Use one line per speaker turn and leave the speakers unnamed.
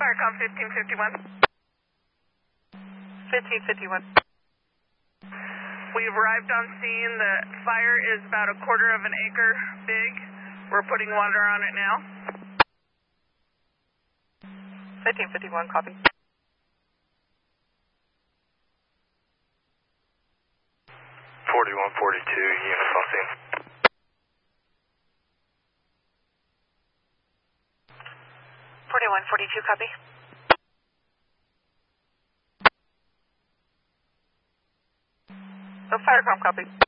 Firecom 1551.
1551.
We've arrived on scene. The fire is about a quarter of an acre big. We're putting water on it now.
1551, copy.
4142, units on scene.
4142, copy. Firecom, copy.